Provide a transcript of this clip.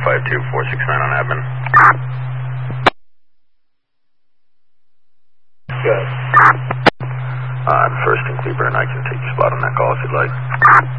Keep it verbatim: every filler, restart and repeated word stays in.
five two four six nine on admin. Good. Uh, I'm first in Cleburne. I can take your spot on that call if you'd like.